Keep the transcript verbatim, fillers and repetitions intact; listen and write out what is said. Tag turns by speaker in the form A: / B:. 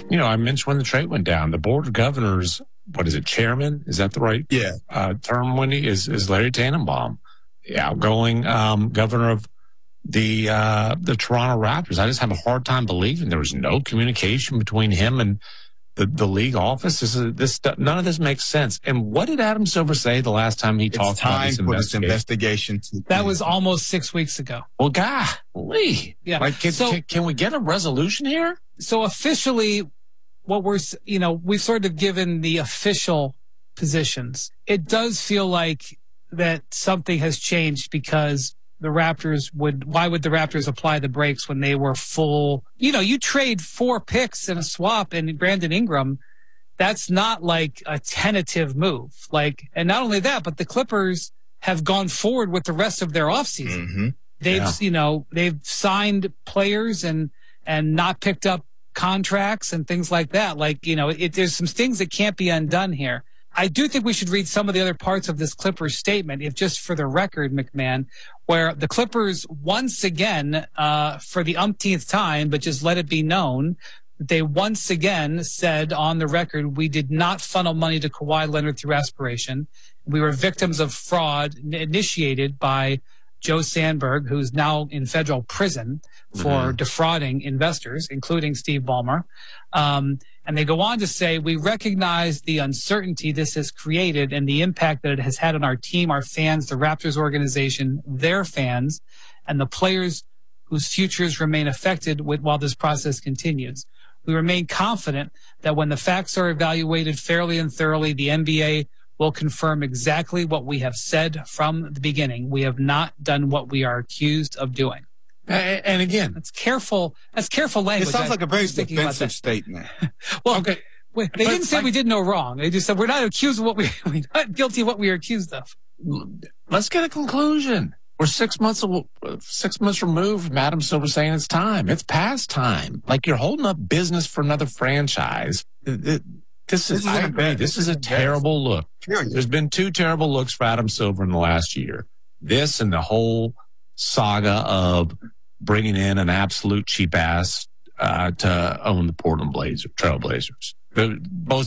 A: you know, I mentioned when the trade went down, the board of governors, what is it, chairman? Is that the right
B: yeah.
A: uh, term, Wendy? Is is Larry Tannenbaum, the outgoing um, governor of the uh, the Toronto Raptors. I just have a hard time believing there was no communication between him and the, the league office. This is this none of this makes sense. And what did Adam Silver say the last time he
B: it's
A: talked
B: time
A: about this
B: for this
A: investigation?
B: investigation? To
C: that was almost six weeks ago.
A: Well, golly,
C: yeah.
A: Like, can,
C: so,
A: can, can we get a resolution here?
C: So officially, what we're you know we've sort of given the official positions. It does feel like that something has changed because the Raptors would, why would the Raptors apply the brakes when they were full? You know, you trade four picks in a swap and Brandon Ingram. That's not like a tentative move. Like, and not only that, but the Clippers have gone forward with the rest of their offseason.
B: Mm-hmm.
C: They've,
A: Yeah.
C: you know, they've signed players and, and not picked up contracts and things like that. Like, you know, it, there's some things that can't be undone here. I do think we should read some of the other parts of this Clippers statement, if just for the record, McMahon, where the Clippers once again, uh, for the umpteenth time, but just let it be known, they once again said on the record, we did not funnel money to Kawhi Leonard through aspiration. We were victims of fraud initiated by Joe Sandberg, who's now in federal prison for
A: Mm-hmm.
C: defrauding investors, including Steve Ballmer. Um, and they go on to say, we recognize the uncertainty this has created and the impact that it has had on our team, our fans, the Raptors organization, their fans, and the players whose futures remain affected with, while this process continues. We remain confident that when the facts are evaluated fairly and thoroughly, the N B A will confirm exactly what we have said from the beginning. We have not done what we are accused of doing.
A: And, and again,
C: That's careful. That's careful language.
B: It sounds
C: I
B: like a very
C: was thinking about
B: defensive
C: that.
B: statement.
C: Well,
A: okay.
C: wait, they
A: But,
C: didn't say
A: like-
C: we did no wrong. They just said we're not accused of what we, we're not guilty of what we are accused of.
A: Let's get a conclusion. We're six months six months removed from Adam Silver saying it's time. It's past time. Like, you're holding up business for another franchise. This is,
B: This is
A: I
B: a
A: agree.
B: bad-
A: This
B: this
A: is
B: is
A: a
B: a bad-
A: terrible look.
B: Period.
A: There's been two terrible looks for Adam Silver in the last year. This and the whole saga of bringing in an absolute cheap ass uh, to own the Portland Blazers, Trail Blazers. Both